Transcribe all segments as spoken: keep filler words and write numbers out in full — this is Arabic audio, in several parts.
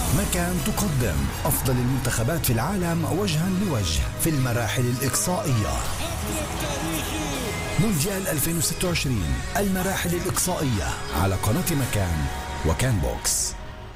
مكان تقدم أفضل المنتخبات في العالم وجها لوجه في المراحل الإقصائية. مونديال ألفين وستة وعشرين المراحل الإقصائية على قناة مكان وكان بوكس.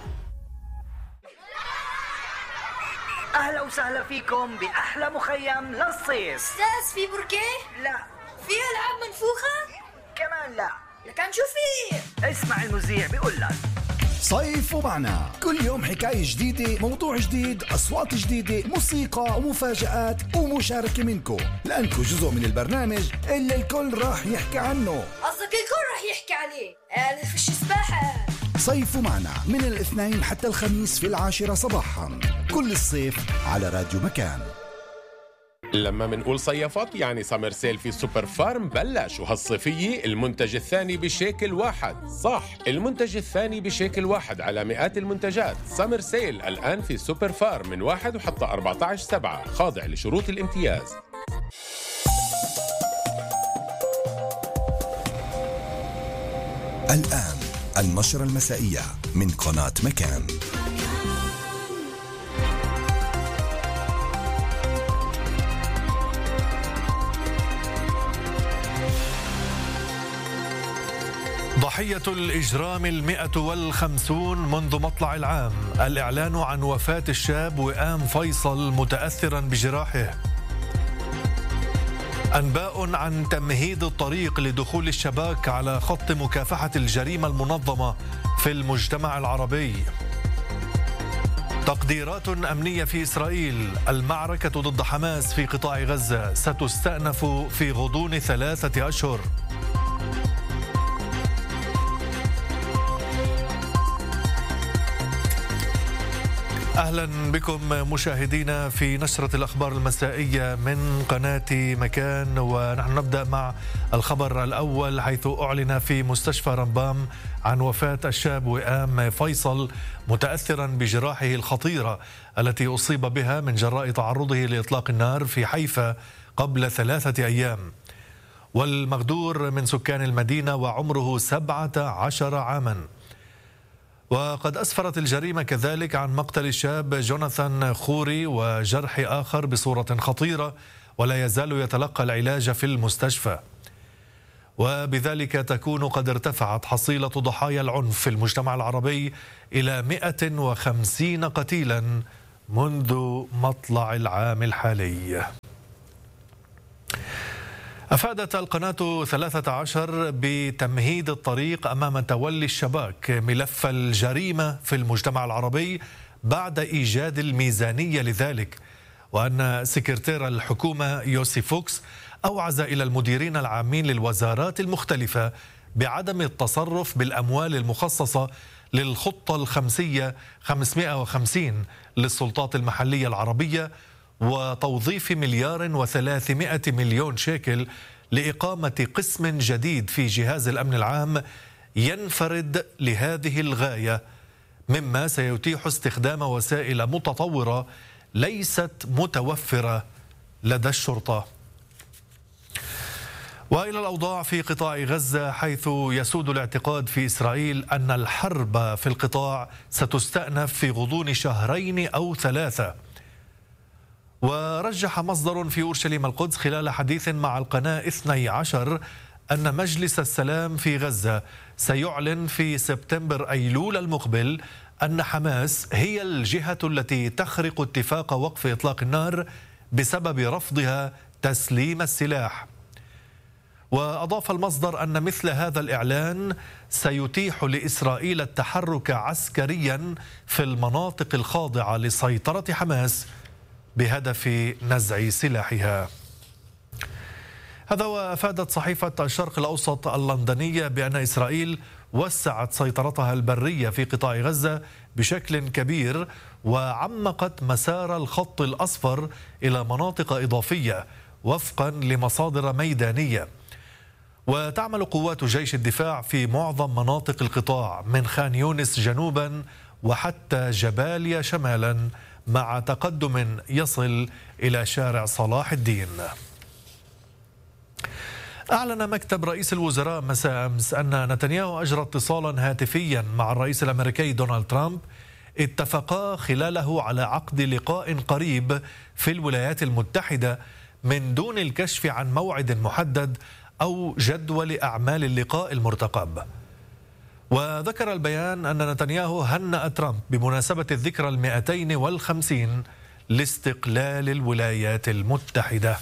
أهلا وسهلا فيكم بأحلى مخيم للصيف. أستاذ في بركة؟ لا. في ألعاب منفوخة؟ كمان لا. لكن شو في؟ اسمع المذيع بيقول لك صيف ومعنا، كل يوم حكاية جديدة، موضوع جديد، أصوات جديدة، موسيقى ومفاجآت ومشاركة منكم، لأنكم جزء من البرنامج اللي الكل راح يحكي عنه. قصدك الكل راح يحكي عليه؟ قال خش سباحة. صيف ومعنا من الاثنين حتى الخميس في العاشرة صباحا كل الصيف على راديو مكان. لما منقول صيفات يعني سمر سيل في سوبر فارم بلش، وهالصيفية المنتج الثاني بشيكل واحد. صح، المنتج الثاني بشيكل واحد على مئات المنتجات. سمر سيل الآن في سوبر فارم من واحد وحتى أربعة عشر سبعة، خاضع لشروط الامتياز. الآن النشرة المسائية من قناة مكان. ضحية الإجرام المئة والخمسون منذ مطلع العام، الإعلان عن وفاة الشاب وئام فيصل متأثرا بجراحه. أنباء عن تمهيد الطريق لدخول الشباك على خط مكافحة الجريمة المنظمة في المجتمع العربي. تقديرات أمنية في إسرائيل، المعركة ضد حماس في قطاع غزة ستستأنف في غضون ثلاثة أشهر. أهلا بكم مشاهدينا في نشرة الأخبار المسائية من قناة مكان، ونحن نبدأ مع الخبر الأول، حيث أعلن في مستشفى رمبام عن وفاة الشاب وئام فيصل متأثرا بجراحه الخطيرة التي أصيب بها من جراء تعرضه لإطلاق النار في حيفا قبل ثلاثة أيام. والمغدور من سكان المدينة وعمره سبعة عشر عاما. وقد أسفرت الجريمة كذلك عن مقتل الشاب جوناثان خوري وجرح آخر بصورة خطيرة، ولا يزال يتلقى العلاج في المستشفى. وبذلك تكون قد ارتفعت حصيلة ضحايا العنف في المجتمع العربي إلى مئة وخمسين قتيلا منذ مطلع العام الحالي. أفادت القناة ثلاثة عشر بتمهيد الطريق أمام تولي الشباك ملف الجريمة في المجتمع العربي بعد إيجاد الميزانية لذلك، وأن سكرتير الحكومة يوسي فوكس أوعز إلى المديرين العامين للوزارات المختلفة بعدم التصرف بالأموال المخصصة للخطة الخمسية خمسمئة وخمسين للسلطات المحلية العربية، وتوظيف مليار وثلاثمائة مليون شيكل لإقامة قسم جديد في جهاز الأمن العام ينفرد لهذه الغاية، مما سيتيح استخدام وسائل متطورة ليست متوفرة لدى الشرطة. وإلى الأوضاع في قطاع غزة، حيث يسود الاعتقاد في إسرائيل أن الحرب في القطاع ستستأنف في غضون شهرين أو ثلاثة. ورجح مصدر في أورشليم القدس خلال حديث مع القناة اثني عشر أن مجلس السلام في غزة سيعلن في سبتمبر أيلول المقبل أن حماس هي الجهة التي تخرق اتفاق وقف إطلاق النار بسبب رفضها تسليم السلاح. وأضاف المصدر أن مثل هذا الإعلان سيتيح لإسرائيل التحرك عسكريا في المناطق الخاضعة لسيطرة حماس بهدف نزع سلاحها. هذا وأفادت صحيفة الشرق الأوسط اللندنية بأن إسرائيل وسعت سيطرتها البرية في قطاع غزة بشكل كبير، وعمقت مسار الخط الأصفر إلى مناطق إضافية وفقا لمصادر ميدانية. وتعمل قوات جيش الدفاع في معظم مناطق القطاع من خان يونس جنوبا وحتى جباليا شمالا، مع تقدم يصل إلى شارع صلاح الدين. أعلن مكتب رئيس الوزراء مساء أمس أن نتنياهو أجرى اتصالا هاتفيا مع الرئيس الأمريكي دونالد ترامب اتفقا خلاله على عقد لقاء قريب في الولايات المتحدة من دون الكشف عن موعد محدد أو جدول أعمال اللقاء المرتقب. وذكر البيان أن نتنياهو هنأ ترامب بمناسبة الذكرى المئتين والخمسين لاستقلال الولايات المتحدة.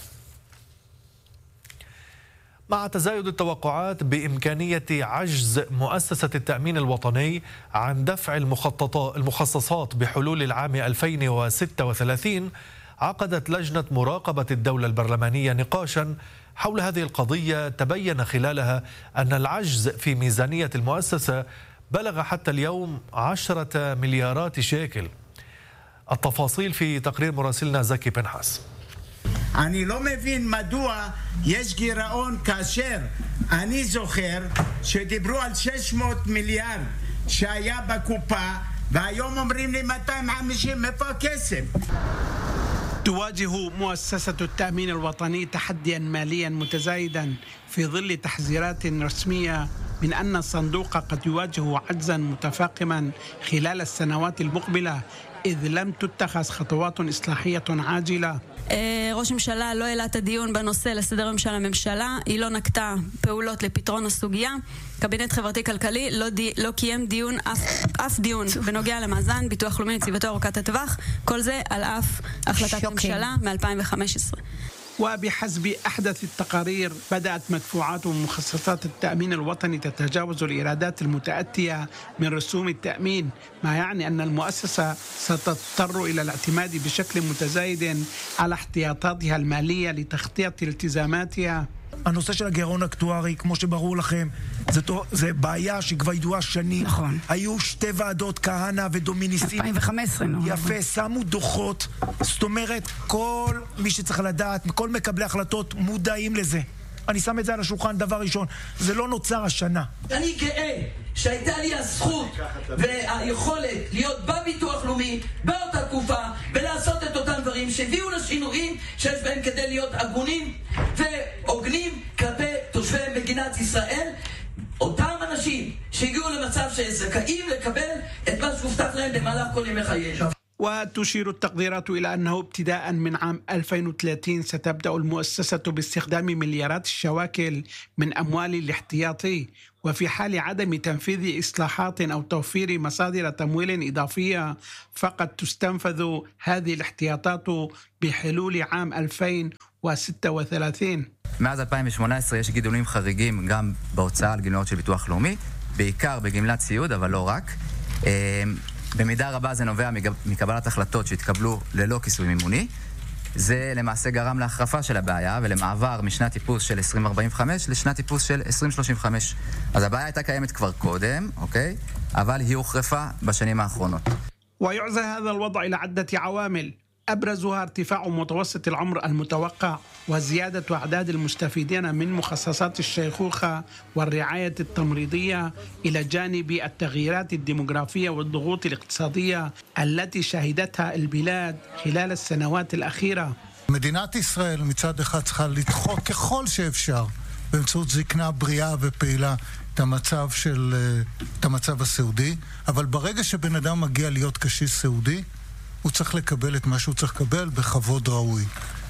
مع تزايد التوقعات بإمكانية عجز مؤسسة التأمين الوطني عن دفع المخصصات بحلول العام ألفين وستة وثلاثين، عقدت لجنة مراقبة الدولة البرلمانية نقاشا حول هذه القضية تبين خلالها أن العجز في ميزانية المؤسسة بلغ حتى اليوم عشرة مليارات شيكل. التفاصيل في تقرير مراسلنا زكي بنحاس. אני לא מבין מדוע יש גירעון כאשר אני זוכר שדיברו על שש מאות מיליארד שהיה בקופה והיום אומרים לי מאתיים וחמישים. מאיפה הכסף? تواجه مؤسسة التأمين الوطني تحديا ماليا متزايدا في ظل تحذيرات رسمية من أن الصندوق قد يواجه عجزا متفاقما خلال السنوات المقبلة إذ لم تتخذ خطوات إصلاحية عاجلة. ראש הממשלה לא העלה את הדיון בנושא לסדר היום של הממשלה, היא לא נקטה פעולות לפתרון הסוגיה. קבינט חברתי-כלכלי לא, די, לא קיים דיון, אף, אף דיון בנוגע למאזן ביטוח לאומי נציבתו ארוכת הטווח, כל זה על אף החלטת הממשלה מ-אלפיים וחמש עשרה. وبحسب أحدث التقارير بدأت مدفوعات ومخصصات التأمين الوطني تتجاوز الإيرادات المتأتية من رسوم التأمين، ما يعني أن المؤسسة ستضطر إلى الاعتماد بشكل متزايد على احتياطاتها المالية لتغطية التزاماتها. הנושא של הגירעון אקטוארי, כמו שברור לכם, זה, זה בעיה שכבר ידועה שנים. נכון. היו שתי ועדות, כהנא ודומיניסים. אלפיים וחמש עשרה. יפה, שמו דוחות. זאת אומרת, כל מי שצריך לדעת, כל מקבלי החלטות מודעים לזה. אני שם את זה על השולחן דבר ראשון. זה לא נוצר השנה. אני גאה שהייתה לי הזכות והיכולת להיות בביטוח לאומי באותה תקופה ולעשות את אותם דברים שהביאו לשינויים שיש בהם כדי להיות הגונים והוגנים כלפי תושבי מדינת ישראל, אותם אנשים שהגיעו למצב שזכאים לקבל את מה שהובטח להם במהלך כל ימי חייהם. وتشير التقديرات إلى أنه ابتداء من عام ألفين وثلاثين ستبدأ المؤسسة باستخدام مليارات الشواكل من أموال الاحتياطي، وفي حال عدم تنفيذ إصلاحات أو توفير مصادر تمويل إضافية فقد تستنفذ هذه الاحتياطات بحلول عام ألفين وستة وثلاثين. מאז אלפיים ושמונה עשרה יש גידולים חריגים גם בהוצאה על גמלאות של ביטוח לאומי, בעיקר בגמלת סיעוד, אבל לא רק. במידה רבה זה נובע מקבלת החלטות שהתקבלו ללא כיסוי מימוני. זה למעשה גרם להחרפה של הבעיה ולמעבר משנת טיפוס של עשרים ארבעים וחמש לשנת טיפוס של עשרים שלושים וחמש. אז הבעיה הייתה קיימת כבר קודם, אוקיי? אבל היא הוחרפה בשנים האחרונות. ويعزى هذا الوضع إلى عدة عوامل أبرزها ارتفاع متوسط العمر المتوقع وزيادة أعداد المستفيدين من مخصصات الشيخوخة والرعاية التمريضية إلى جانب التغييرات الديموغرافية والضغوط الاقتصادية التي شهدتها البلاد خلال السنوات الأخيرة. מדינת ישראל מצד אחד צריכה לדחות ככל שאפשר באמצעות זקנה בריאה ופעילה את המצב של את המצב הסיעודי, אבל ברגע שבן אדם מגיע להיות קשיש סיעודי הוא צריך לקבל את מה שהוא צריך לקבל בכבוד ראוי.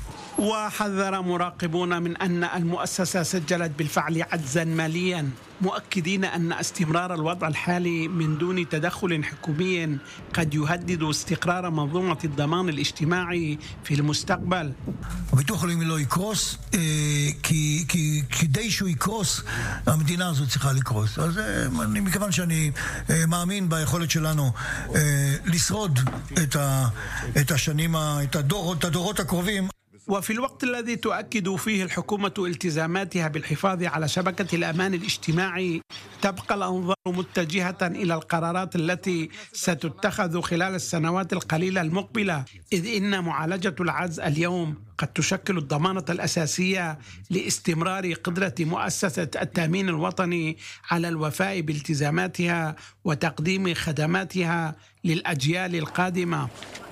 وحذر مراقبون من أن المؤسسة سجلت بالفعل عجزا ماليا، مؤكدين أن استمرار الوضع الحالي من دون تدخل حكومي قد يهدد استقرار منظومة الضمان الاجتماعي في المستقبل. הביטוח הלאומי לא יקרוס, כי, כי כדי שהוא יקרוס, המדינה הזאת צריכה לקרוס. אז אני, מכיוון שאני מאמין ביכולת שלנו לשרוד את, ה, את השנים, את הדורות, את הדורות הקרובים. وفي الوقت الذي تؤكد فيه الحكومة التزاماتها بالحفاظ على شبكة الأمان الاجتماعي تبقى الأنظار متجهة إلى القرارات التي ستتخذ خلال السنوات القليلة المقبلة، إذ إن معالجة العجز اليوم قد تشكل الضمانة الأساسية لاستمرار قدرة مؤسسة التأمين الوطني على الوفاء بالتزاماتها وتقديم خدماتها للأجيال القادمة.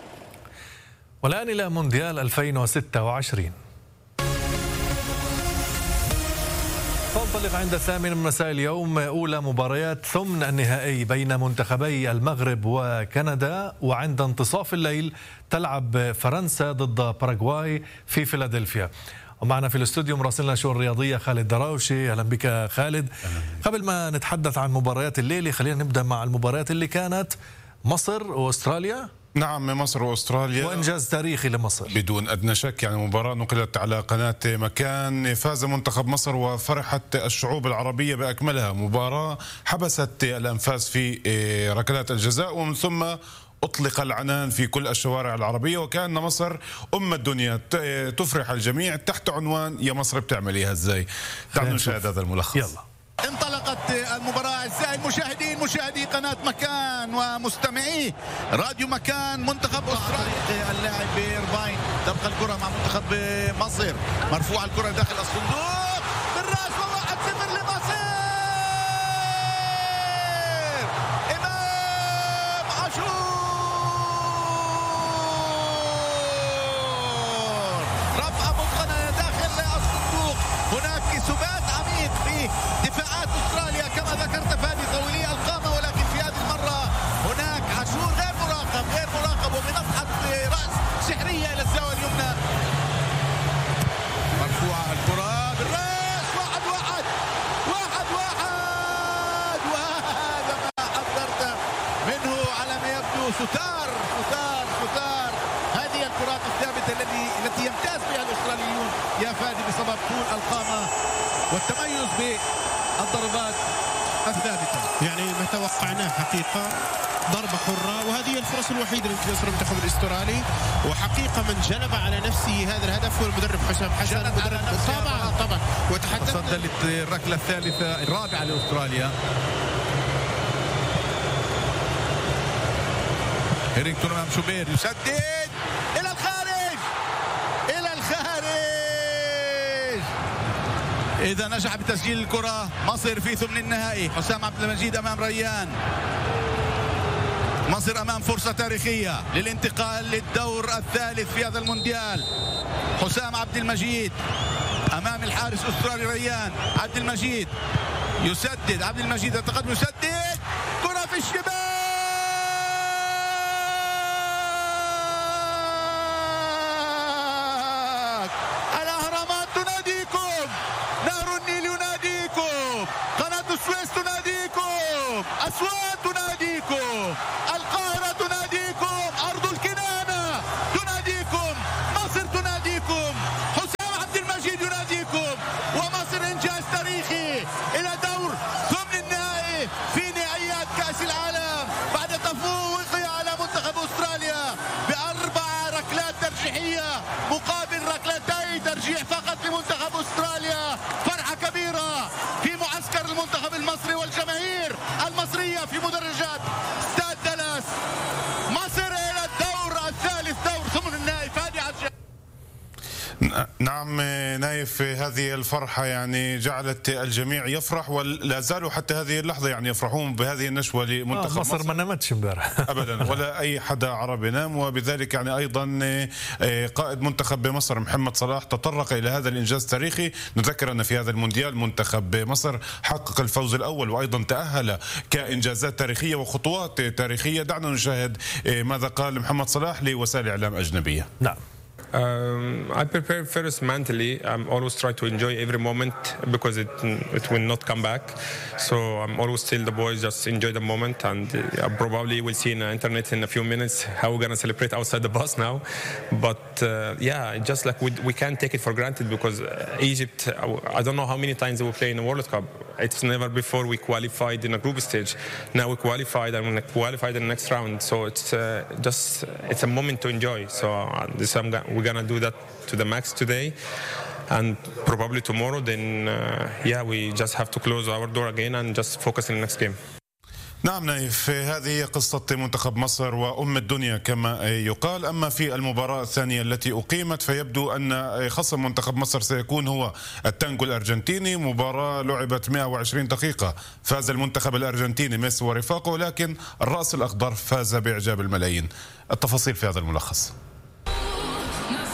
والآن إلى مونديال ألفين وستة وعشرين. تنطلق عند الثامن من مساء اليوم أولى مباريات ثمن النهائي بين منتخبي المغرب وكندا، وعند انتصاف الليل تلعب فرنسا ضد باراغواي في فيلادلفيا. ومعنا في الاستوديو مراسلنا شؤون الرياضية خالد دراوشي. أهلا بك خالد. قبل ما نتحدث عن مباريات الليلة خلينا نبدأ مع المباريات اللي كانت، مصر وأستراليا. نعم، مصر واستراليا، وانجاز تاريخي لمصر بدون ادنى شك. يعني مباراه نقلت على قناه مكان، فاز منتخب مصر وفرحت الشعوب العربيه باكملها. مباراه حبست الانفاس في ركلات الجزاء، ومن ثم أطلق العنان في كل الشوارع العربية، وكأن مصر أم الدنيا تفرح الجميع تحت عنوان يا مصر بتعمليها ازاي. تعالوا نشاهد هذا الملخص. يلا. انطلقت المباراة أعزائي المشاهدين، مشاهدي قناة مكان ومستمعي راديو مكان. منتخب أستراليا اللاعب بيرباين، تبقى الكرة مع منتخب مصر، مرفوعة الكرة داخل الصندوق بالرأس، وواحد صفر لمصر. إمام عاشور رفع متقنة داخل الصندوق. هناك سبات عميق في دفاعات أستراليا كما ذكرت، فادي طويلي القامة، ولكن في هذه المرة هناك عاشور غير مراقب غير مراقب وبنفحة رأس سحرية إلى الزاوية اليمنى. مرفوعة الكرة بالرأس، واحد واحد واحد واحد وهذا ما حذرت منه على ما يبدو. ستار ستار ستار هذه الكرات الثابتة التي التي يمتاز بها الأستراليون يا فادي بسبب طول القامة والتميز بالضربات الثابتة. يعني ما توقعناه حقيقة، ضربة حرة، وهذه الفرص الوحيدة التي ينصر المنتخب الأسترالي. وحقيقة من جلب على نفسه هذا الهدف هو المدرب حسام حسن. المدرب طبعا طبعا وتحدث. تصدى للركلة الثالثة الرابعة لأستراليا. هيرينغتون أمام شوبير، يسدد إلى الخارج إلى الخارج. إذا نجح بتسجيل الكرة مصر في ثمن النهائي. حسام عبد المجيد أمام ريان. مصر أمام فرصة تاريخية للانتقال للدور الثالث في هذا المونديال. حسام عبد المجيد أمام الحارس أسترالي ريان. عبد المجيد يسدد، عبد المجيد يتقدم، يسدد، كرة في الشباك. الأهرامات تناديكم، نهر النيل يناديكم، قناة السويس تناديكم، أسوان تناديكم، القاهرة تناديكم، أرض الكنانة تناديكم، مصر تناديكم، حسام عبد المجيد يناديكم، ومصر إنجاز تاريخي إلى دور ثمن النهائي في نهائيات كأس العالم بعد تفوقه على منتخب أستراليا بأربع ركلات ترجيحية مقابل ركلتي ترجيح فقط لمنتخب أستراليا. فرحة كبيرة في معسكر المنتخب المصري والجماهير المصرية في مدرجات استاد دالاس. مصر إلى الدور الثالث، دور ثمن النهائي. فادي عجل. نعم نايف، هذه الفرحة يعني جعلت الجميع يفرح، ولا زالوا حتى هذه اللحظة يعني يفرحون بهذه النشوة لمنتخب آه مصر. مصر ما نامتش امبارح أبدا، ولا أي حدا عربي نام. وبذلك يعني أيضا قائد منتخب مصر محمد صلاح تطرق إلى هذا الإنجاز التاريخي. نذكر أن في هذا المونديال منتخب مصر حقق الفوز الأول، وأيضا تأهل كإنجازات تاريخية وخطوات تاريخية. دعنا نشاهد ماذا قال محمد صلاح لوسائل إعلام أجنبية. نعم. Um, I prepare first mentally. I'm always try to enjoy every moment because it it will not come back. So I'm always tell the boys just enjoy the moment, and uh, probably we'll see in the internet in a few minutes how we're gonna celebrate outside the bus now. But uh, yeah, just like we we can't take it for granted because Egypt. I don't know how many times they will play in the World Cup. It's never before we qualified in a group stage. Now we qualified and we qualified in the next round. So it's uh, just it's a moment to enjoy. So uh, this I'm gonna, we're gonna do that to the max today, and probably tomorrow. Then uh, yeah, we just have to close our door again and just focus on the next game. نعم نايف، هذه قصة منتخب مصر وأم الدنيا كما يقال. أما في المباراة الثانية التي أقيمت فيبدو أن خصم منتخب مصر سيكون هو التانجو الأرجنتيني. مباراة لعبت مئة وعشرين دقيقة، فاز المنتخب الأرجنتيني ميسي ورفاقه، لكن الرأس الأخضر فاز بإعجاب الملايين. التفاصيل في هذا الملخص.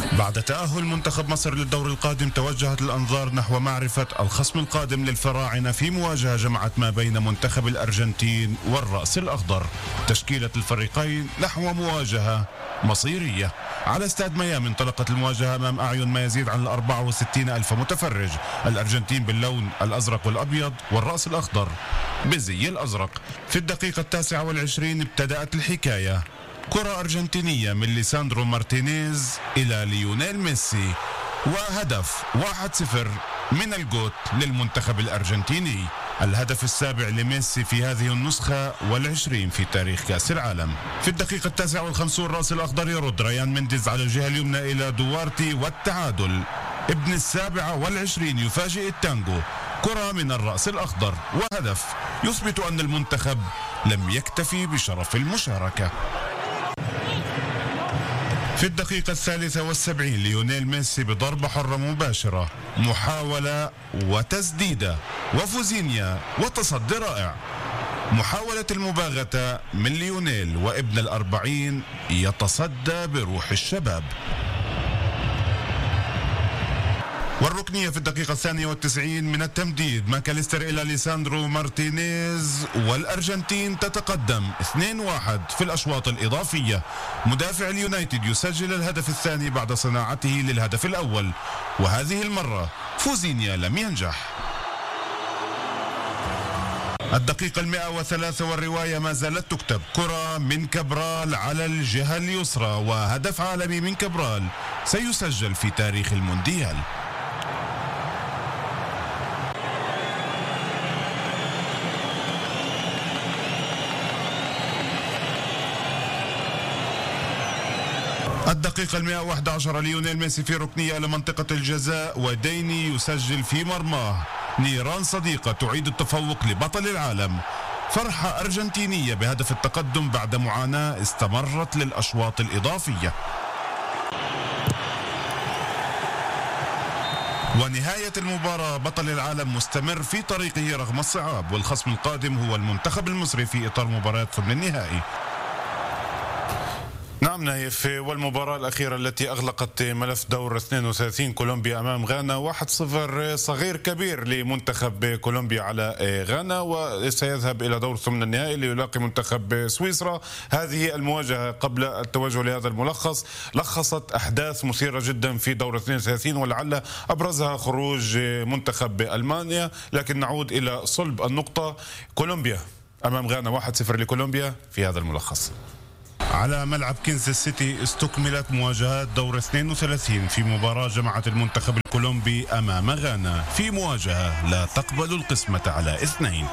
بعد تأهل منتخب مصر للدور القادم توجهت الأنظار نحو معرفة الخصم القادم للفراعنة في مواجهة جمعت ما بين منتخب الأرجنتين والرأس الأخضر. تشكيلة الفريقين نحو مواجهة مصيرية. على استاد ميامي انطلقت المواجهة أمام أعين ما يزيد عن الأربعة وستين ألف متفرج. الأرجنتين باللون الأزرق والأبيض والرأس الأخضر بالزي الأزرق. في الدقيقة التاسعة والعشرين ابتدأت الحكاية. كرة أرجنتينية من ليساندرو مارتينيز إلى ليونيل ميسي وهدف واحد صفر من الجوت للمنتخب الأرجنتيني، الهدف السابع لميسي في هذه النسخة والعشرين في تاريخ كأس العالم. في الدقيقة التاسعة والخمسون رأس الأخضر يرد ريان منديز على الجهة اليمنى إلى دوارتي والتعادل. ابن السابعة والعشرين يفاجئ التانجو، كرة من الرأس الأخضر وهدف يثبت أن المنتخب لم يكتفي بشرف المشاركة. في الدقيقة الثالثة والسبعين ليونيل ميسي بضربة حرة مباشرة، محاولة وتسديدة وفوزينيا وتصدي رائع. محاولة المباغتة من ليونيل وابن الأربعين يتصدى بروح الشباب. والركنية في الدقيقة الثانية والتسعين من التمديد، ماكاليستر إلى ليساندرو مارتينيز والأرجنتين تتقدم اثنين واحد في الأشواط الإضافية. مدافع اليونايتد يسجل الهدف الثاني بعد صناعته للهدف الأول، وهذه المرة فوزينيا لم ينجح. الدقيقة المئة وثلاثة والرواية ما زالت تكتب، كرة من كابرال على الجهة اليسرى وهدف عالمي من كابرال سيسجل في تاريخ المونديال. الدقيقة المئة وأحد عشر ليونيل ميسي في ركنية إلى منطقة الجزاء وديني يسجل في مرماه. نيران صديقة تعيد التفوق لبطل العالم. فرحة أرجنتينية بهدف التقدم بعد معاناة استمرت للأشواط الإضافية. ونهاية المباراة بطل العالم مستمر في طريقه رغم الصعاب، والخصم القادم هو المنتخب المصري في إطار مباريات ثمن النهائي. نعم نايف، والمباراة الأخيرة التي أغلقت ملف دور اثنين وثلاثين كولومبيا أمام غانا واحد صفر، صغير كبير لمنتخب كولومبيا على غانا، وسيذهب إلى دور ثمن النهائي ليلاقي منتخب سويسرا. هذه المواجهة قبل التوجه لهذا الملخص لخصت أحداث مثيرة جدا في دور اثنين وثلاثين، ولعل أبرزها خروج منتخب ألمانيا. لكن نعود إلى صلب النقطة، كولومبيا أمام غانا واحد صفر لكولومبيا في هذا الملخص. على ملعب كنزاس سيتي استكملت مواجهات دور اثنين وثلاثين في مباراة جمعت المنتخب الكولومبي أمام غانا في مواجهة لا تقبل القسمة على اثنين.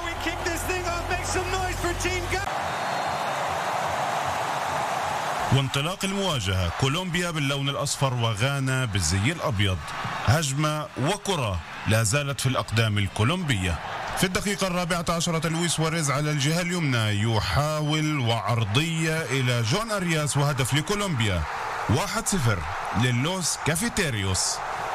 وانطلاق المواجهة، كولومبيا باللون الأصفر وغانا بالزي الأبيض. هجمة وكرة لا زالت في الأقدام الكولومبية. في الدقيقة الرابعة عشرة لويس سواريز على الجهة اليمنى يحاول وعرضية إلى جون أرياس وهدف لكولومبيا. واحد صفر للوس كافيتيريوس.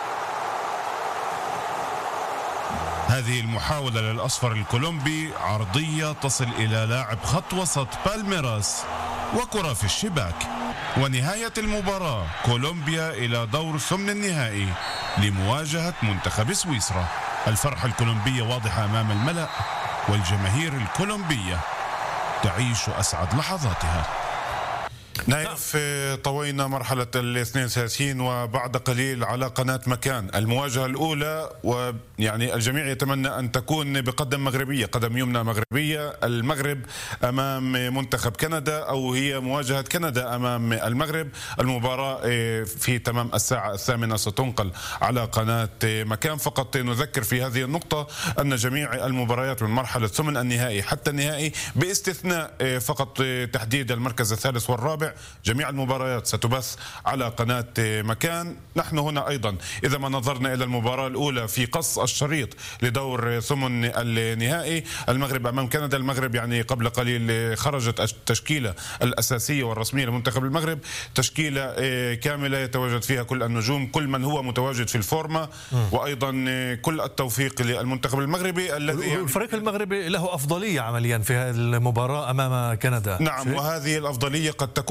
هذه المحاولة للأصفر الكولومبي، عرضية تصل إلى لاعب خط وسط بالميراس وكرة في الشباك. ونهاية المباراة، كولومبيا إلى دور ثمن النهائي لمواجهة منتخب سويسرا. الفرحة الكولومبية واضحة أمام الملأ، والجماهير الكولومبية تعيش أسعد لحظاتها. نايف، طوينا مرحلة الاثنين وثلاثين وبعد قليل على قناة مكان المواجهة الأولى، ويعني الجميع يتمنى أن تكون بقدم مغربية، قدم يمنى مغربية، المغرب أمام منتخب كندا، أو هي مواجهة كندا أمام المغرب. المباراة في تمام الساعة الثامنة ستنقل على قناة مكان. فقط نذكر في هذه النقطة أن جميع المباريات من مرحلة ثمن النهائي حتى النهائي باستثناء فقط تحديد المركز الثالث والرابع، جميع المباريات ستبث على قناة مكان. نحن هنا أيضا إذا ما نظرنا إلى المباراة الأولى في قص الشريط لدور ثمن النهائي، المغرب أمام كندا. المغرب يعني قبل قليل خرجت التشكيلة الأساسية والرسمية لمنتخب المغرب، تشكيلة كاملة يتواجد فيها كل النجوم، كل من هو متواجد في الفورمة، وأيضا كل التوفيق للمنتخب المغربي الذي يعني الفريق المغربي له أفضلية عمليا في هذه المباراة أمام كندا. نعم، وهذه الأفضلية قد تكون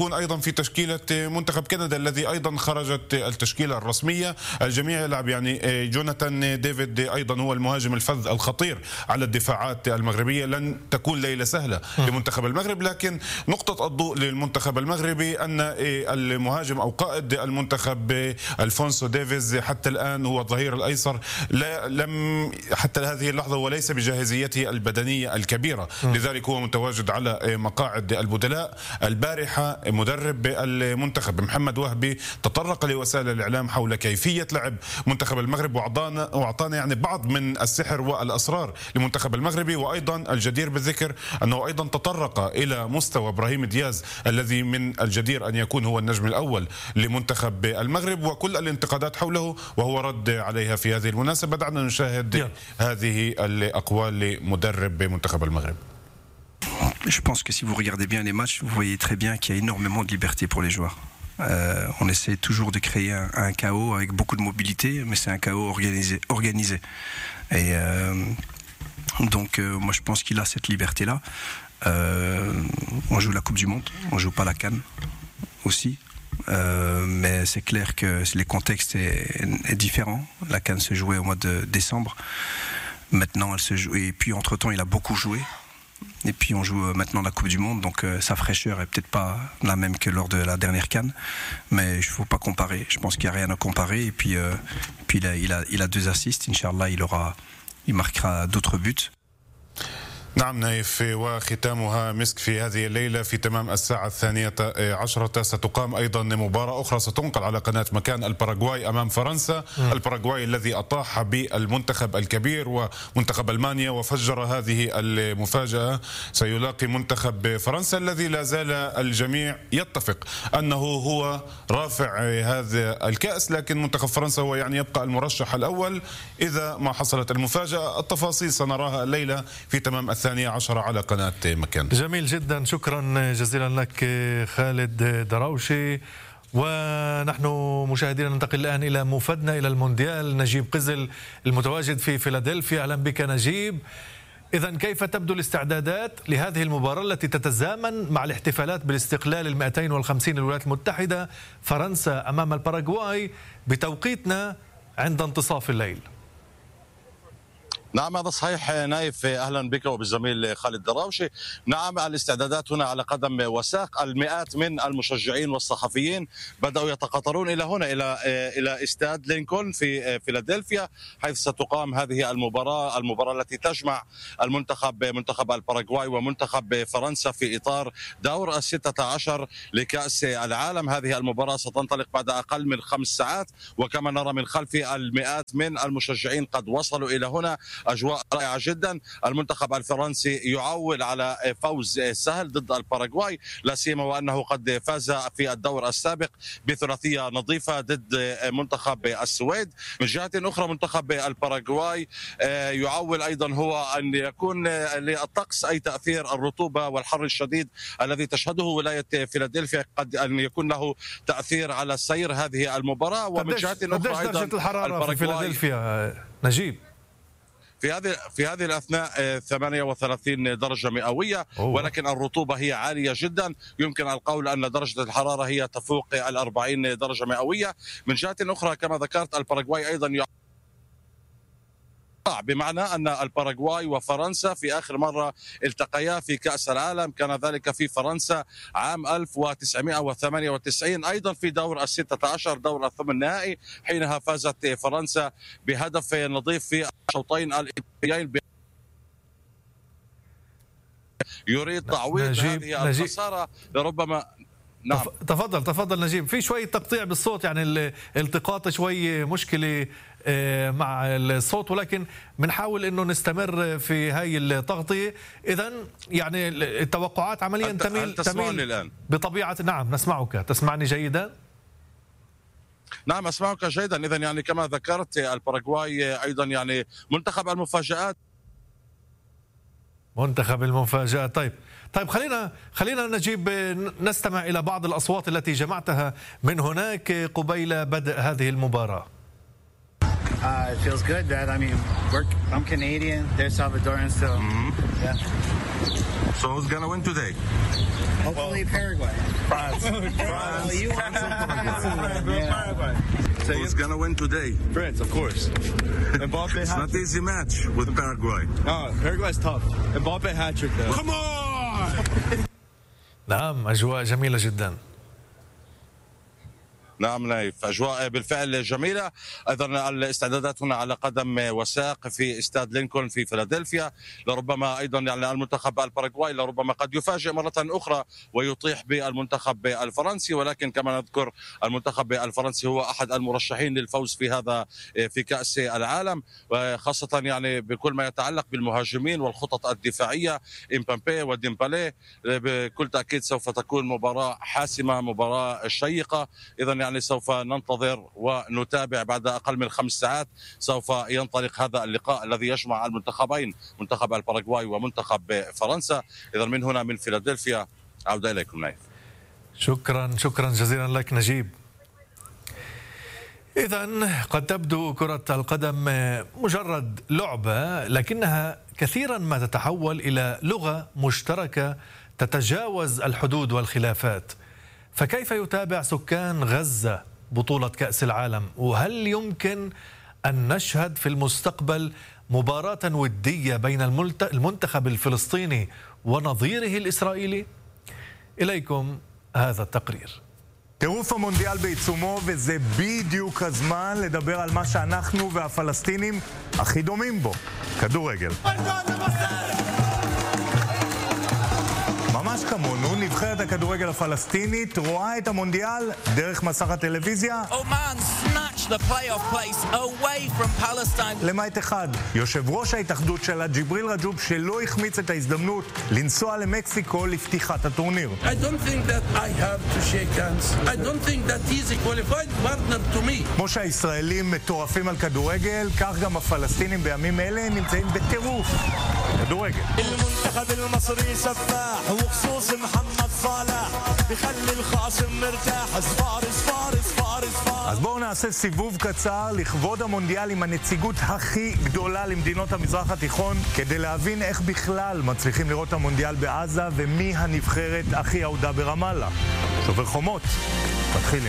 يكون أيضا في تشكيلة منتخب كندا الذي أيضا خرجت التشكيلة الرسمية. الجميع يلعب يعني جوناثان ديفيد أيضا هو المهاجم الفذ الخطير على الدفاعات المغربية. لن تكون ليلة سهلة لمنتخب المغرب، لكن نقطة الضوء للمنتخب المغربي أن المهاجم أو قائد المنتخب ألفونسو ديفيز حتى الآن هو الظهير الأيسر، لا لم حتى هذه اللحظة وليس بجاهزيته البدنية الكبيرة، لذلك هو متواجد على مقاعد البدلاء. البارحة مدرب المنتخب محمد وهبي تطرق لوسائل الإعلام حول كيفية لعب منتخب المغرب، وأعطانا وأعطانا يعني بعض من السحر والأسرار لمنتخب المغربي. وأيضا الجدير بالذكر أنه أيضا تطرق إلى مستوى إبراهيم دياز الذي من الجدير أن يكون هو النجم الأول لمنتخب المغرب، وكل الانتقادات حوله وهو رد عليها في هذه المناسبة. دعنا نشاهد yeah. هذه الأقوال لمدرب منتخب المغرب. Je pense que si vous regardez bien les matchs, vous voyez très bien qu'il y a énormément de liberté pour les joueurs. Euh, on essaie toujours de créer un, un chaos avec beaucoup de mobilité, mais c'est un chaos organisé. organisé. Et euh, donc, euh, moi je pense qu'il a cette liberté-là. Euh, on joue la Coupe du Monde, on joue pas la CAN aussi. Euh, mais c'est clair que les contextes est, est différent. La CAN se jouait au mois de décembre. Maintenant, elle se joue. Et puis entre-temps, il a beaucoup joué. Et puis on joue maintenant la Coupe du Monde, donc euh, sa fraîcheur est peut-être pas la même que lors de la dernière CAN, mais il ne faut pas comparer. Je pense qu'il n'y a rien à comparer. Et puis, euh, puis il, a, il, a, il a deux assists. Inch'Allah, il aura, il marquera d'autres buts. نعم نايف، وختامها مسك في هذه الليلة في تمام الساعة الثانية عشرة ستقام أيضا مباراة أخرى ستنقل على قناة مكان، الباراغواي أمام فرنسا. م. الباراغواي الذي أطاح بالمنتخب الكبير ومنتخب ألمانيا وفجر هذه المفاجأة سيلاقي منتخب فرنسا الذي لا زال الجميع يتفق أنه هو رافع هذا الكأس، لكن منتخب فرنسا هو يعني يبقى المرشح الأول إذا ما حصلت المفاجأة. التفاصيل سنراها الليلة في تمام الثانية عشرة على قناة مكان. جميل جدا، شكرا جزيلا لك خالد دراوشي. ونحن مشاهدينا ننتقل الآن إلى مفادنا إلى المونديال. نجيب قزل المتواجد في فيلادلفيا، أهلا بك نجيب. إذن كيف تبدو الاستعدادات لهذه المباراة التي تتزامن مع الاحتفالات بالاستقلال المئتين والخمسين للولايات المتحدة، فرنسا أمام الباراغواي بتوقيتنا عند انتصاف الليل؟ نعم هذا صحيح نايف، اهلا بك وبالزميل خالد دراوشي. نعم الاستعدادات هنا على قدم وساق، المئات من المشجعين والصحفيين بداوا يتقاطرون الى هنا الى الى استاد لينكولن في فيلادلفيا، حيث ستقام هذه المباراه، المباراه التي تجمع المنتخب منتخب الباراغواي ومنتخب فرنسا في اطار دور الستة عشر لكأس العالم. هذه المباراه ستنطلق بعد اقل من خمس ساعات، وكما نرى من خلف المئات من المشجعين قد وصلوا الى هنا. أجواء رائعة جدا. المنتخب الفرنسي يعول على فوز سهل ضد الباراغواي، لا سيما وأنه قد فاز في الدور السابق بثلاثية نظيفة ضد منتخب السويد. من جهة أخرى منتخب الباراغواي يعول أيضا هو أن يكون للطقس أي تأثير الرطوبة والحر الشديد الذي تشهده ولاية فيلادلفيا قد أن يكون له تأثير على سير هذه المباراة. ومن جهة أخرى أيضا درجة الحرارة في فيلادلفيا نجيب؟ في هذه في هذه الاثناء ثمانية وثلاثين درجه مئويه، ولكن الرطوبه هي عاليه جدا. يمكن القول ان درجه الحراره هي تفوق الأربعين درجه مئويه. من جهه اخرى كما ذكرت الباراغواي ايضا ي... بمعنى أن الباراغواي وفرنسا في آخر مرة التقيا في كأس العالم كان ذلك في فرنسا عام ألف وتسعمئة وثمانية وتسعين، أيضا في دور الستة عشر دور الثمن النهائي، حينها فازت فرنسا بهدف نظيف في الشوطين الإضافيين. يريد تعويض هذه الخسارة ربما. نعم. تفضل تفضل نجيب. في شوية تقطيع بالصوت، يعني الالتقاط شوي مشكلة مع الصوت، ولكن بنحاول انه نستمر في هاي التغطية. اذا يعني التوقعات عمليا تميل تميل الآن بطبيعة. نعم نسمعك، تسمعني جيدا؟ نعم أسمعك جيدا. إذا يعني كما ذكرت الباراغواي أيضا يعني منتخب المفاجآت منتخب المفاجآت. طيب طيب خلينا خلينا نجيب نستمع إلى بعض الأصوات التي جمعتها من هناك قبيل بدء هذه المباراة. Uh, it feels good, Dad. I mean, we're, I'm Canadian. They're Salvadorian still. Mm-hmm. Yeah. So who's gonna win today? Hopefully well, Paraguay. France. France. You want Paraguay. So who's gonna win today? France, of course. Mbappe It's not easy match with Paraguay. No, Paraguay's tough. Mbappe hat trick though. Come on! نعم أجواء جميلة جدا. نعم نايف، أجواء بالفعل جميلة. أيضا الاستعدادات هنا على قدم وساق في استاد لينكولن في فيلادلفيا. لربما أيضا يعني المنتخب الباراغواي لربما قد يفاجئ مرة أخرى ويطيح بالمنتخب الفرنسي، ولكن كما نذكر المنتخب الفرنسي هو أحد المرشحين للفوز في هذا في كأس العالم، وخاصة يعني بكل ما يتعلق بالمهاجمين والخطط الدفاعية إمبامبي وديمبالي. بكل تأكيد سوف تكون مباراة حاسمة، مباراة شيقة. إذا يعني سوف ننتظر ونتابع. بعد أقل من خمس ساعات سوف ينطلق هذا اللقاء الذي يجمع المنتخبين، منتخب الباراغواي ومنتخب فرنسا. إذا من هنا من فيلادلفيا عودة إليكم نايف. شكرا شكرا جزيلا لك نجيب. إذا قد تبدو كرة القدم مجرد لعبة، لكنها كثيرا ما تتحول إلى لغة مشتركة تتجاوز الحدود والخلافات. فكيف يتابع سكان غزة بطولة كأس العالم؟ وهل يمكن أن نشهد في المستقبل مباراة ودية بين المنتخب الفلسطيني ונظיره الإسرائيلي؟ إليكم هذا التقرير. טירוף המונדיאל בעיצומו, וזה בדיוק הזמן לדבר על מה שאנחנו והפלסטינים הכי דומים בו, כדורגל. ממש כמונו, נבחרת הכדורגל הפלסטינית רואה את המונדיאל דרך מסך הטלוויזיה. Oman snatched the playoff place away from Palestine. למעט אחד, יושב ראש ההתאחדות שלה, ג'יבריל רג'וב, שלא החמיץ את ההזדמנות לנסוע למקסיקו לפתיחת הטורניר. I don't think that I have to shake hands. I don't think that he's a qualified partner to me. כמו שהישראלים מטורפים על כדורגל, כך גם הפלסטינים בימים אלה נמצאים בטירוף כדורגל. المنتخب المصري سفاح وخصوص محمد صالح بيخلي الخصم مرتاح. صفار صفار صفار صفار. אז בואו נעשה סיבוב קצר לכבוד המונדיאל עם הנציגות הכי גדולה למדינות המזרח התיכון, כדי להבין איך בכלל מצליחים לראות המונדיאל בעזה ומי הנבחרת הכי אהודה ברמאללה. שובר חומות, מתחילים.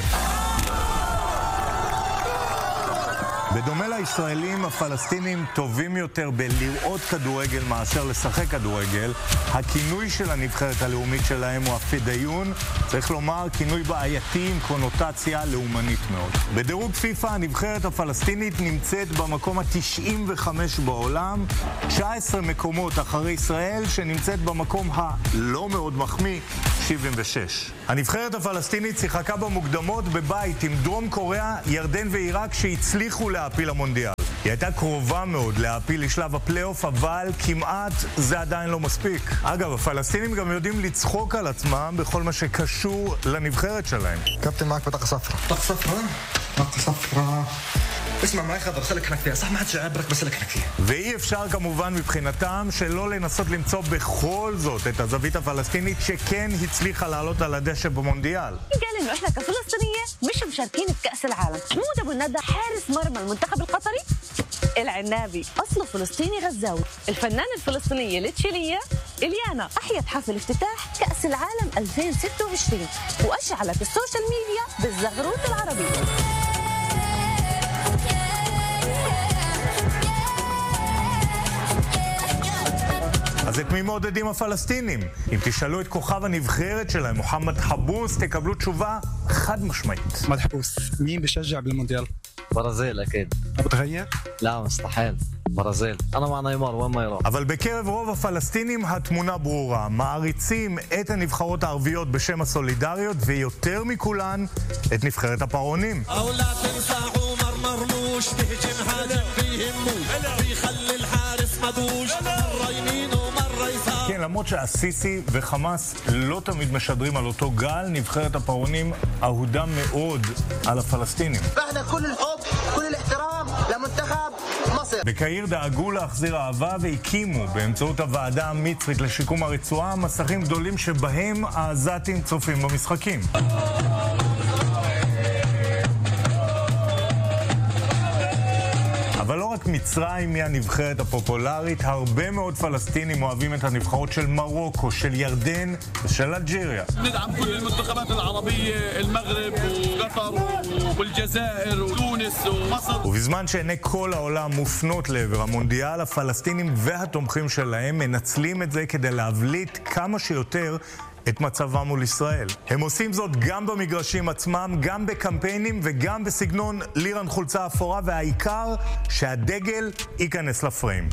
בדומה לישראלים, הפלסטינים טובים יותר בלראות כדורגל מאשר לשחק כדורגל. הכינוי של הנבחרת הלאומית שלהם הוא הפדאיון, צריך לומר כינוי בעייתי עם קונוטציה לאומנית מאוד. בדירוג פיפה הנבחרת הפלסטינית נמצאת במקום ה-תשעים וחמש בעולם, תשע עשרה מקומות אחרי ישראל שנמצאת במקום הלא מאוד מחמיא, שבעים ושש. הנבחרת הפלסטינית שיחקה במוקדמות בבית עם דרום קוריאה, ירדן ועיראק שהצליחו להפיל למונדיאל. היא הייתה קרובה מאוד להפיל לשלב הפלייאוף, אבל כמעט זה עדיין לא מספיק. אגב, הפלסטינים גם יודעים לצחוק על עצמם בכל מה שקשור לנבחרת שלהם. קפטן, معك بطاقة صفراء. بطاقة صفراء؟ بطاقة صفراء. اسمع معي خضر، سلك حنك فيها. صح ما حدش يعبرك بس سلك حنك فيها. ואי אפשר כמובן מבחינתם שלא לנסות למצוא בכל זאת את הזווית הפלסטינית שכן הצליחה לעלות על הדשא במונדיאל. قال انه احنا كفلسطينيه مش مشاركين في كأس العالم. محمود ابو الندى حارس مرمى المنتخب القطري العنابي اصله فلسطيني غزاوي. الفنانه الفلسطينيه التشيليه إليانا احيت حفل افتتاح كأس العالم ألفين وستة وعشرين واشعلت السوشيال ميديا بالزغروت العربي. אז את מי מעודדים הפלסטינים? אם תשאלו את כוכב הנבחרת שלהם, מוחמד חבוס, תקבלו תשובה חד משמעית. محمد حبوس. مين بشجع بالمونديال؟ برازيل اكيد. بتغير؟ لا مستحيل. ברזיל. אנו מע ניימאר, ומה יראה. אבל בקרב רוב הפלסטינים התמונה ברורה. מעריצים את הנבחרות הערביות בשם הסולידריות, ויותר מכולן את נבחרת הפרעונים. כן, למרות שהסיסי וחמאס לא תמיד משדרים על אותו גל, נבחרת הפרעונים אהודה מאוד על הפלסטינים. בקהיר דאגו להחזיר אהבה והקימו באמצעות הוועדה המצרית לשיקום הרצועה מסכים גדולים שבהם העזתים צופים במשחקים. אבל לא רק רק מצרים היא הנבחרת הפופולרית, הרבה מאוד פלסטינים אוהבים את הנבחרות של מרוקו, של ירדן ושל אלג'יריה. ندعم كل المنتخبات العربية المغرب وقطر والجزائر وتونس ومصر. ובזמן שעיני כל העולם מופנות לעבר המונדיאל, הפלסטינים והתומכים שלהם מנצלים את זה כדי להבליט כמה שיותר את מצבם מול ישראל. הם עושים זאת גם במגרשים עצמם, גם בקמפיינים וגם בסגנון לירן חולצה אפורה, והעיקר שהדגל ייכנס לפריים.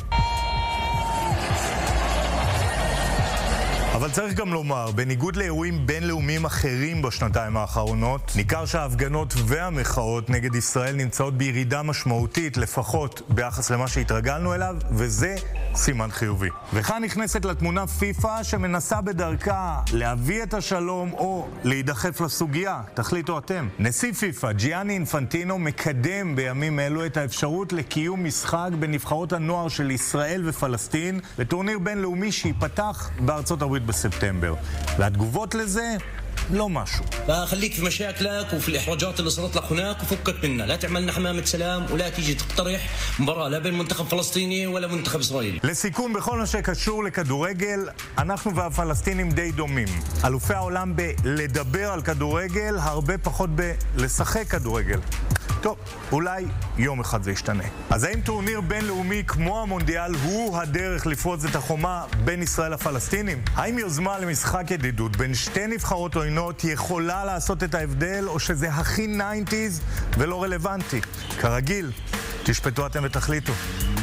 אבל צריך גם לומר, בניגוד לאירועים בינלאומיים אחרים בשנתיים האחרונות, ניכר שההפגנות והמחאות נגד ישראל נמצאות בירידה משמעותית, לפחות ביחס למה שהתרגלנו אליו, וזה סימן חיובי. וכאן נכנסת לתמונה פיפה שמנסה בדרכה להביא את השלום או להידחף לסוגיה. תחליטו אתם. נשיא פיפה, ג'יאני אינפנטינו, מקדם בימים אלו את האפשרות לקיום משחק בנבחרות הנוער של ישראל ופלסטין בטורניר בינלאומי שיפתח בארצות הברית בספטמבר. והתגובות לזה לא משהו. فخليك في مشاكلك وفي الإحراجات اللي صارت لك هناك وفكك منها. لا تعملنا حمامة سلام ولا تيجي تقترح مباراة لا بين منتخب فلسطيني ولا منتخب إسرائيلي. לסיכום, בכל מה שקשור לכדורגל, אנחנו והפלסטינים די דומים. אלופי העולם בלדבר על כדורגל, הרבה פחות בלשחק כדורגל. טוב, אולי יום אחד זה ישתנה. אז האם טורניר בינלאומי כמו המונדיאל הוא הדרך לפרוץ את החומה בין ישראל לפלסטינים? האם יוזמה למשחק ידידות בין שתי נבחרות עוינות יכולה לעשות את ההבדל, או שזה הכי ניינטיז ולא רלוונטי? כרגיל, תשפטו אתם ותחליטו.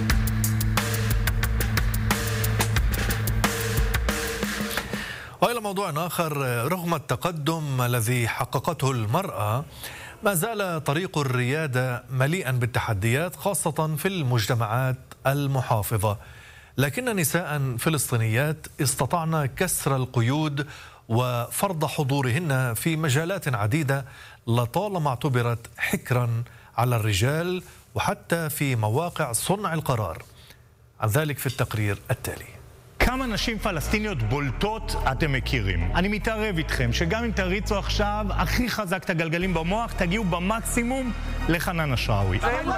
وإلى موضوع آخر، رغم التقدم الذي حققته المرأة ما زال طريق الريادة مليئا بالتحديات، خاصة في المجتمعات المحافظة. لكن نساء فلسطينيات استطعن كسر القيود وفرض حضورهن في مجالات عديدة لطالما اعتبرت حكرا على الرجال وحتى في مواقع صنع القرار. عن ذلك في التقرير التالي. כמה נשים פלסטיניות בולטות אתם מכירים? אני מתערב איתכם שגם אם תריצו עכשיו הכי חזק את הגלגלים במוח, תגיעו במקסימום לחנן השרעוי.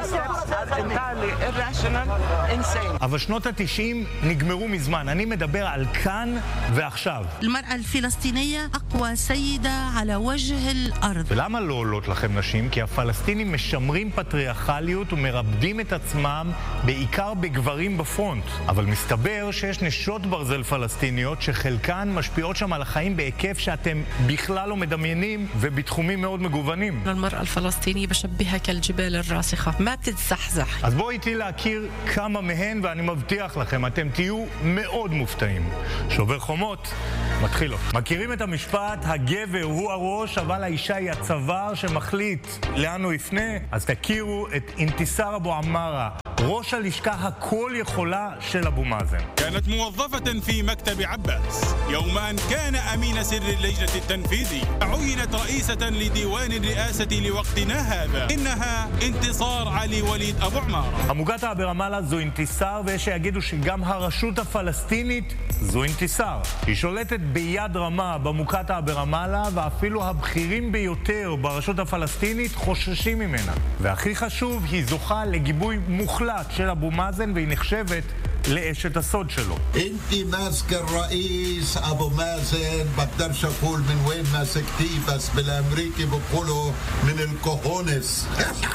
אבל שנות ה-תשעים נגמרו מזמן. אני מדבר על כאן ועכשיו. المرأة الفلسطينية أقوى سيدة على وجه الأرض. ולמה לא עולות לכם נשים? כי הפלסטינים משמרים פטריארכליות ומרבדים את עצמם בעיקר בגברים בפרונט. אבל מסתבר שיש נשות ברזל פלסטיניות שחלקן משפיעות שם על החיים בהיקף שאתם בכלל לא מדמיינים ובתחומים מאוד מגוונים. المرأة الفلسطينية بشبهها كالجبال الراسخة ما بتتزحزح. אז בואו איתי להכיר כמה מהן, ואני מבטיח לכם, אתם תהיו מאוד מופתעים. שובר חומות, מתחילות. מכירים את המשפט, הגבר הוא הראש, אבל האישה היא הצוואר שמחליט לאן הוא יפנה? אז תכירו את אינתיסאר אבו עמארה, ראש הלשכה הכל יכולה של אבו מאזן. كانت موظفة في مكتب عباس، يوما كان أمين سر اللجنة التنفيذي، عينت رئيسة لديوان الرئاسة لوقتنا هذا. إنها انتصار علي وليد أبو عمارة. המוקטעה ברמאללה זו אינתיסאר, ויש שיגידו שגם הרשות הפלסטינית זו אינתיסאר. היא שולטת ביד רמה במוקטעה ברמאללה, ואפילו הבכירים ביותר ברשות הפלסטינית חוששים ממנה. והכי חשוב, היא זוכה לגיבוי מוחלט של אבו מאזן, והיא נחשבת לאשת הסוד שלו. انتي ماسك الرئيس ابو مازن، بقدرش اقول من وين ماسكتيه، بس بالامريكي بقولوا من الكوهونس.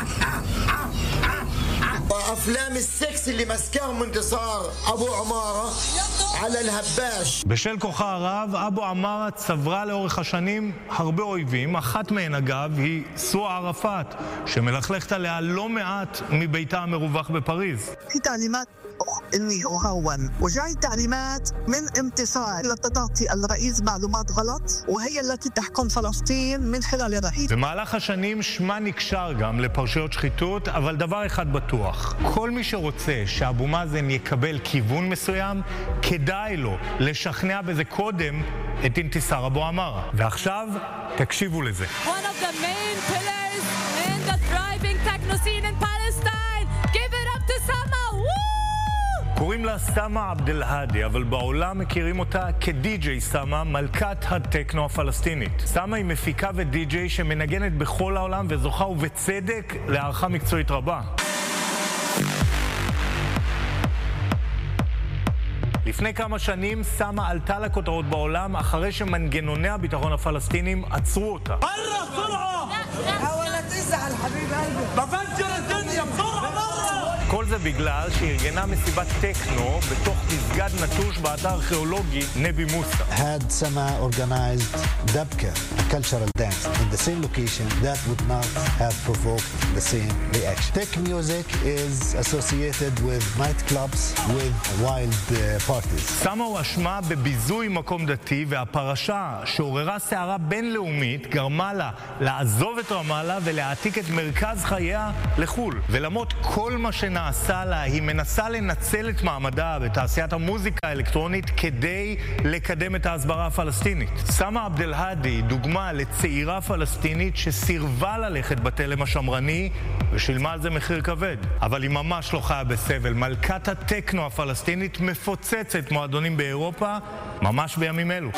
افلام السكس اللي مسكاهم انتصار ابو عمارة على الهباش. בשל כוחה הרב, אבו עמארה צברה לאורך השנים הרבה אויבים. אחת מהן אגב היא סואה ערפאת, שמלכלכת עליה לא מעט מביתה המרווח בפריז. في تعليمات انه يهون، وجاي تعليمات من انتصار لتعطي الرئيس معلومات غلط وهي التي تحكم فلسطين من خلال الرئيس. במהלך השנים שמה נקשר גם לפרשיות שחיתות, אבל דבר אחד בטוח, כל מי שרוצה שאבו מאזן יקבל כיוון מסוים, כדאי לו לשכנע בזה קודם את אינתיסאר אבו עמארה. ועכשיו תקשיבו לזה. One of the main pillars in the thriving techno scene in Palestine. Give it up to Sama. קוראים לה סמה עבדל-האדי, אבל בעולם מכירים אותה כדי-ג'יי סמה, מלכת הטכנו הפלסטינית. סמה היא מפיקה ודי-ג'יי שמנגנת בכל העולם וזוכה ובצדק להערכה מקצועית רבה. לפני כמה שנים סמה עלתה לכותרות בעולם אחרי שמנגנוני הביטחון הפלסטינים עצרו אותה. כל זה בגלל שארגנה מסיבת טכנו בתוך מסגד נטוש באתר ארכיאולוגי נבי מוסא. Had Sama organized Dabka, a cultural dance, in the same location that would not have provoked the same reaction. Tech music is associated with nightclubs, with wild uh, parties. סמה הואשמה בביזוי מקום דתי, והפרשה שעוררה סערה בינלאומית גרמה לה לעזוב את רמאללה ולהעתיק את מרכז חייה לחול. ולמרות כל מה שנעשה לה, היא מנסה לנצל את מעמדה בתעשיית המוזיקה האלקטרונית כדי לקדם את ההסברה הפלסטינית. סמה עבד אל-האדי דוגמה לצעירה פלסטינית שסירבה ללכת בתלם השמרני ושילמה על זה מחיר כבד. אבל היא ממש לא חיה בסבל. מלכת הטכנו הפלסטינית מפוצצת מועדונים באירופה ממש בימים אלו.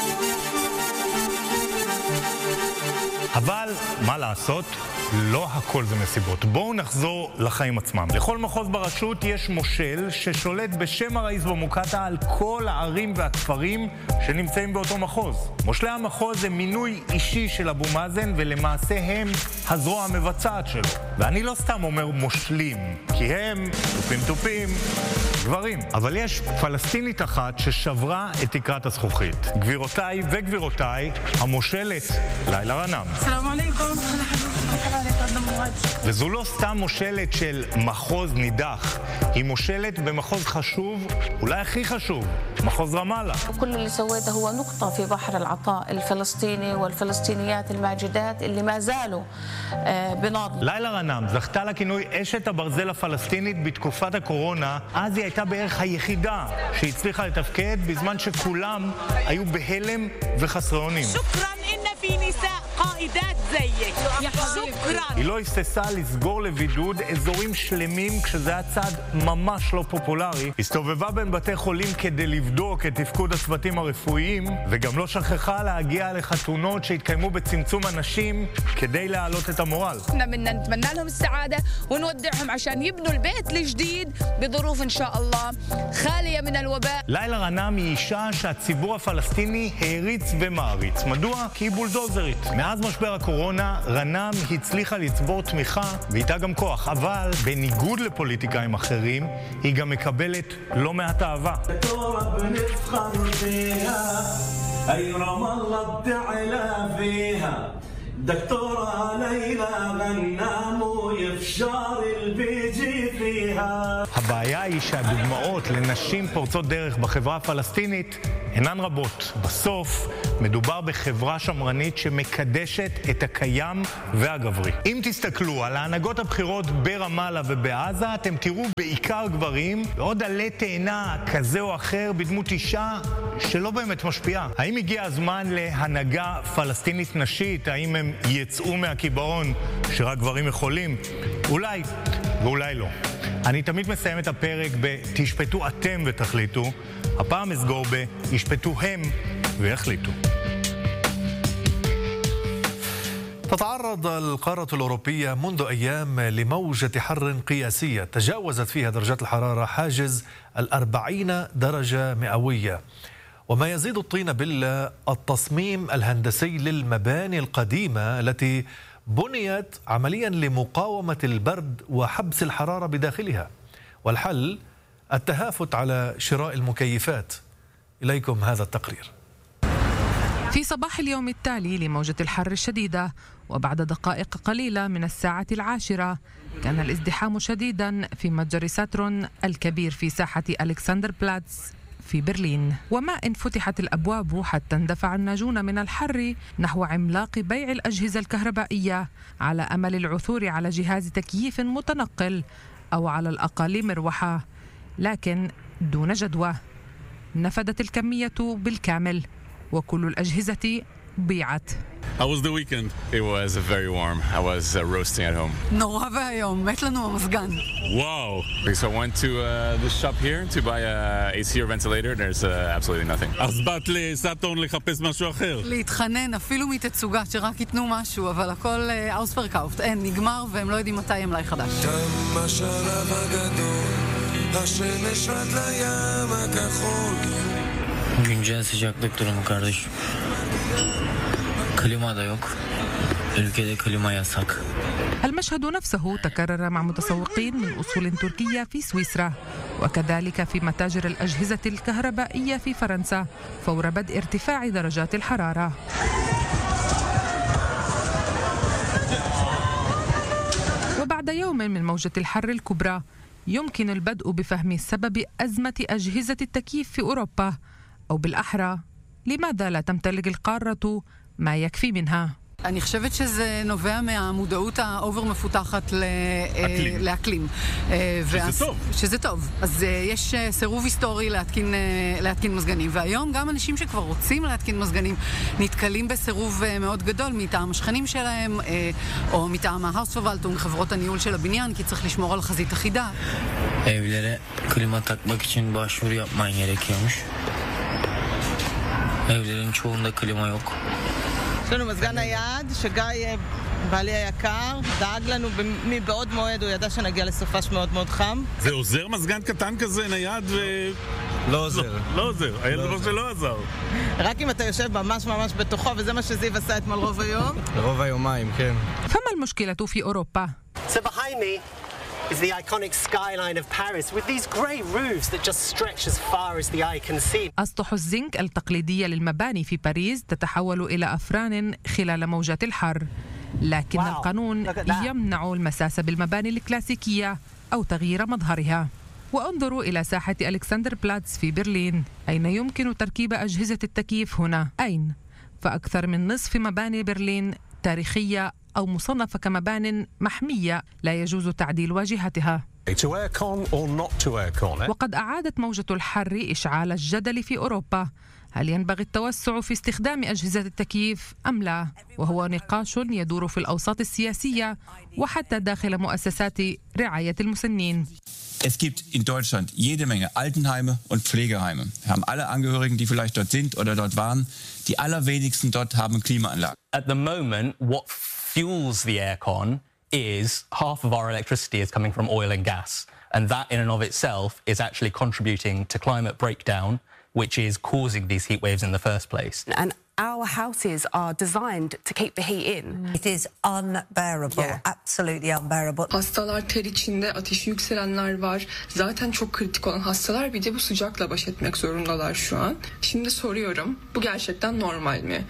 אבל מה לעשות? לא הכל זה מסיבות. בואו נחזור לחיים עצמם. לכל מחוז ברשות יש מושל ששולט בשם הראיס במוקטעה על כל הערים והכפרים שנמצאים באותו מחוז. מושלי המחוז זה מינוי אישי של אבו מאזן, ולמעשה הם הזרוע המבצעת שלו. ואני לא סתם אומר מושלים, כי הם טופים טופים גברים. אבל יש פלסטינית אחת ששברה את תקרת הזכוכית. גבירותיי וגבירותיי, המושלת לילה רנם. סלام עליכם. וזו לא סתם מושלת של מחוז נידח, היא מושלת במחוז חשוב, אולי הכי חשוב, מחוז רמאללה. كل اللي سويته هو نقطة في بحر العطاء الفلسطيني والفلسطينيات الماجدات اللي ما زالوا بناضل. לילה רנם זכתה לכינוי אשת הברזל הפלסטינית בתקופת הקורונה. אז היא הייתה בערך היחידה שהצליחה לתפקד בזמן שכולם היו בהלם וחסרי אונים. شكرا إن في نساء قائدات زيك. شكرا. היא לא הססה לסגור לבידוד אזורים שלמים כשזה היה צעד ממש לא פופולרי. הסתובבה בין בתי חולים כדי לבדוק את תפקוד הצוותים הרפואיים, וגם לא שכחה להגיע לחתונות שהתקיימו בצמצום אנשים כדי להעלות את המורל. احنا بدنا نتمنى لهم السعادة ونودعهم عشان يبنوا البيت الجديد بظروف إن شاء الله خالية من الوباء. לילה רנם היא אישה שהציבור הפלסטיני העריץ ומעריץ. מדוע? כי היא בולדוזרית. מאז משבר הקורונה רנם הצליחה לצבור תמיכה ואיתה גם כוח, אבל בניגוד לפוליטיקאים אחרים היא גם מקבלת לא מעט אהבה. دكتورة ليلى غنام ويفشار البيجي فيها. הבעיה היא שהדוגמאות לנשים פורצות דרך בחברה הפלסטינית אינן רבות. בסוף מדובר בחברה שמרנית שמקדשת את הקיים והגברי. אם תסתכלו על ההנהגות הבחירות ברמאללה ובעזה, אתם תראו בעיקר גברים ועוד עלי תאנה כזה או אחר בדמות אישה שלא באמת משפיעה. האם הגיע הזמן להנהגה פלסטינית נשית? האם הם יצאו מהקיבעון שרק גברים יכולים? אולי, ואולי לא. אני תמיד מסיים את הפרק בתשפטו אתם ותחליטו. הפעם אסגור בישפטו הם ויחליטו. تتعرض القارة الأوروبية منذ أيام لموجة حر قياسية تجاوزت فيها درجات الحرارة حاجز الأربعين درجة مئوية، وما يزيد الطين بلة التصميم الهندسي للمباني القديمة التي بنيت عمليا لمقاومة البرد وحبس الحرارة بداخلها، والحل التهافت على شراء المكيفات. إليكم هذا التقرير. في صباح اليوم التالي لموجة الحر الشديدة وبعد دقائق قليلة من الساعة العاشرة كان الازدحام شديدا في متجر ساترون الكبير في ساحة ألكسندر بلاتس في برلين. وما إن فتحت الأبواب حتى اندفع الناجون من الحر نحو عملاق بيع الأجهزة الكهربائية على أمل العثور على جهاز تكييف متنقل أو على الأقل مروحة، لكن دون جدوى. نفدت الكمية بالكامل وكل الأجهزة بيعت. How was the weekend? It was very warm. I was uh, roasting at home. נורא והיום, מת לנו המסגן. Wow! So I went to uh, this shop here to buy a A C or ventilator. There's uh, absolutely nothing. אז באת לסאטורן לחפש משהו אחר. להתחנן, אפילו מתצוגה, שרק ייתנו משהו, אבל הכל אוספרקאופט. אין, נגמר והם לא יודעים מתי ימלאי חדש. תם השלב הגדול השמש עד לים הכחול. Güncel sıcaklık durumu kardeşim. Klima da yok. Ülkede klima yasak. المشهد نفسه تكرر مع متسوقين من أصول تركية في سويسرا وكذلك في متاجر الأجهزة الكهربائية في فرنسا فور بدء ارتفاع درجات الحرارة. وبعد يوم من موجة الحر الكبرى يمكن البدء بفهم سبب أزمة أجهزة التكييف في أوروبا، أو بالأحرى لماذا لا תמתלג القارة ما يكفي منها. אני חושבת שזה נובע מהמודעות האובר מפותחת לאקלים. שזה טוב. שזה טוב. אז יש סירוב היסטורי להתקין, להתקין מזגנים. והיום גם אנשים שכבר רוצים להתקין מזגנים נתקלים בסירוב מאוד גדול מטעם השכנים שלהם, או מטעם ההאוספרvaltung, חברות הניהול של הבניין, כי צריך לשמור על חזית אחידה. Evlere klima takmak için başvuru yapman gerekiyormuş. Evlerin çoğunda klima yok. יש לנו מזגן נייד שגיא בעלי היקר דאג לנו מבעוד מועד, הוא ידע שנגיע לסופש מאוד מאוד חם. זה עוזר מזגן קטן כזה נייד ו... לא עוזר. לא עוזר, היה דבר שלא עזר. רק אם אתה יושב ממש ממש בתוכו, וזה מה שזיו עשה אתמול רוב היום. רוב היומיים, כן. فما المشكلة في أوروبا؟ So behind me is the iconic skyline of Paris with these grey roofs that just stretch as far as the eye can see. أسطح الزنك التقليدية للمباني في باريس تتحول إلى أفران خلال موجات الحر، لكن wow. القانون يمنع المساس بالمباني الكلاسيكية أو تغيير مظهرها. وانظروا إلى ساحة ألكسندر بلاتز في برلين، أين يمكن تركيب أجهزة التكييف هنا؟ أين؟ فأكثر من نصف مباني برلين تاريخية أو مصنفة كمبان محمية لا يجوز تعديل واجهتها. وقد أعادت موجة الحر إشعال الجدل في أوروبا، هل ينبغي التوسع في استخدام أجهزة التكييف أم لا؟ وهو نقاش يدور في الأوساط السياسية وحتى داخل مؤسسات رعاية المسنين. Es gibt in Deutschland jede Menge Altenheime und Pflegeheime. Wir haben alle Angehörigen, die vielleicht dort sind oder dort waren. Die allerwenigsten dort haben Klimaanlagen. At the moment, what fuels the aircon is half of our electricity is coming from oil and gas. And that in and of itself is actually contributing to climate breakdown, which is causing these heat waves in the first place. And our houses are designed to keep the heat in. It is unbearable, yeah. Absolutely unbearable. Hastalar ter içinde, ateşi yükselenler var. Zaten çok kritik olan hastalar bir de bu sıcakla baş etmek zorundalar şu an. Şimdi soruyorum, bu gerçekten normal mi?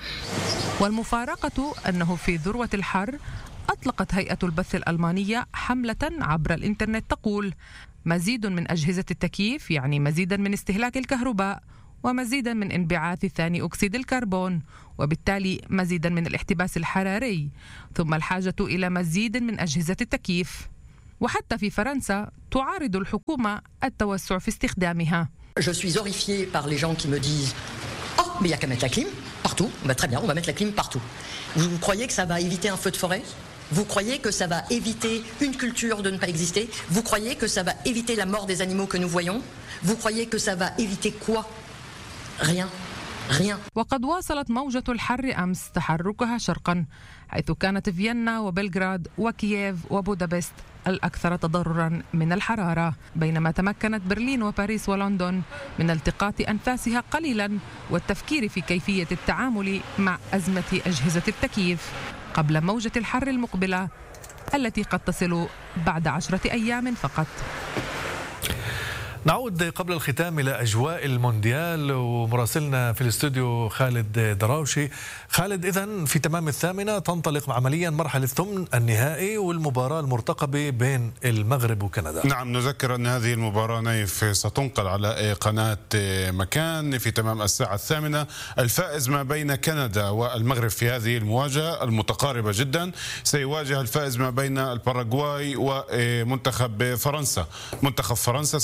والمفارقة أنه في ذروة الحر أطلقت هيئة البث الألمانية حملة عبر الإنترنت تقول مزيد من أجهزة التكييف يعني مزيدا من استهلاك الكهرباء ومزيدا من انبعاث ثاني أكسيد الكربون، وبالتالي مزيدا من الاحتباس الحراري، ثم الحاجة إلى مزيد من أجهزة التكييف. وحتى في فرنسا تعارض الحكومة التوسع في استخدامها. Je suis horrifié par les gens qui me disent oh mais il y a qu'à mettre la clim partout. Bah, très bien, on va mettre la clim partout. Vous croyez que ça va éviter un feu de forêt? Vous croyez que ça va éviter une culture de ne pas exister? Vous croyez que ça va éviter la mort des animaux que nous voyons? Vous croyez que ça va éviter quoi? Rien. Rien. وقد واصلت موجة الحر أمس تحركها شرقا، حيث كانت فيينا وبلغراد وكييف وبودابست الأكثر تضررا من الحرارة، بينما تمكنت برلين وباريس ولندن من التقاط أنفاسها قليلا والتفكير في كيفية التعامل مع أزمة أجهزة التكييف قبل موجة الحر المقبلة التي قد تصل بعد عشرة أيام فقط. نعود قبل الختام إلى أجواء المونديال ومراسلنا في الاستوديو خالد دراوشي. خالد، إذن في تمام الثامنة تنطلق عمليا مرحلة ثمن النهائي والمباراة المرتقبة بين المغرب وكندا. نعم، نذكر أن هذه المباراة نايف ستنقل على قناة مكان في تمام الساعة الثامنة. الفائز ما بين كندا والمغرب في هذه المواجهة المتقاربة جدا سيواجه الفائز ما بين الباراغواي ومنتخب فرنسا. منتخب فرنسا سيكون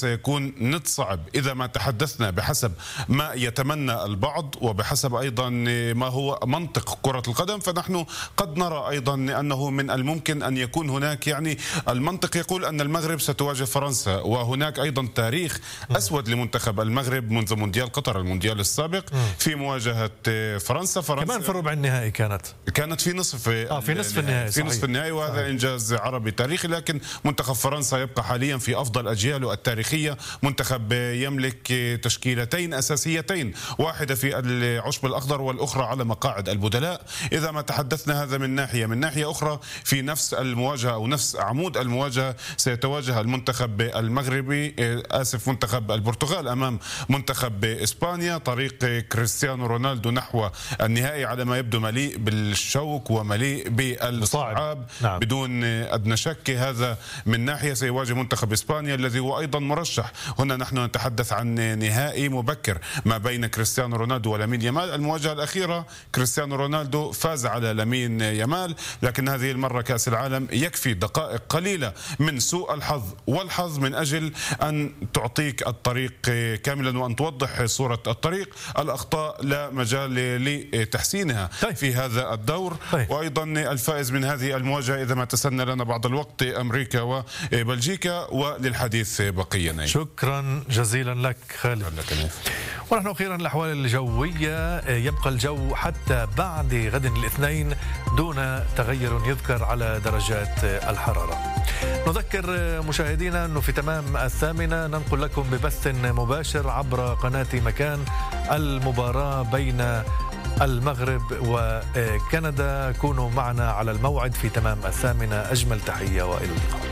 سيكون نت صعب إذا ما تحدثنا بحسب ما يتمنى البعض وبحسب أيضا ما هو منطق كرة القدم. فنحن قد نرى أيضا أنه من الممكن أن يكون هناك، يعني المنطق يقول أن المغرب ستواجه فرنسا، وهناك أيضا تاريخ أسود لمنتخب المغرب منذ مونديال قطر المونديال السابق في مواجهة فرنسا. فرنسا كمان في ربع النهائي كانت كانت في نصف آه في نصف النهائي في نصف النهائي وهذا صحيح. إنجاز عربي تاريخي. لكن منتخب فرنسا يبقى حاليا في أفضل أجياله التاريخية، منتخب يملك تشكيلتين أساسيتين، واحدة في العشب الأخضر والأخرى على مقاعد البدلاء. إذا ما تحدثنا هذا من ناحية، من ناحية أخرى في نفس المواجهة أو نفس عمود المواجهة سيتواجه المنتخب المغربي آسف منتخب البرتغال أمام منتخب إسبانيا. طريق كريستيانو رونالدو نحو النهائي على ما يبدو مليء بالشوك ومليء بالصعاب نعم. بدون أدنى شك. هذا من ناحية سيواجه منتخب إسبانيا الذي هو أيضا مرشح. هنا نحن نتحدث عن نهائي مبكر ما بين كريستيانو رونالدو ولامين يامال. المواجهة الأخيرة كريستيانو رونالدو فاز على لامين يامال، لكن هذه المرة كأس العالم يكفي دقائق قليلة من سوء الحظ والحظ من أجل أن تعطيك الطريق كاملا وأن توضح صورة الطريق. الأخطاء لا مجال لتحسينها طيب. في هذا الدور طيب. وأيضا الفائز من هذه المواجهة إذا ما تسنى لنا بعض الوقت أمريكا وبلجيكا، وللحديث بقية. شكرا جزيلا لك خالد. ونحن أخيرا الأحوال الجوية، يبقى الجو حتى بعد غد الاثنين دون تغير يذكر على درجات الحرارة. نذكر مشاهدينا أنه في تمام الثامنة ننقل لكم ببث مباشر عبر قناة مكان المباراة بين المغرب وكندا. كونوا معنا على الموعد في تمام الثامنة. أجمل تحية وإلى اللقاء.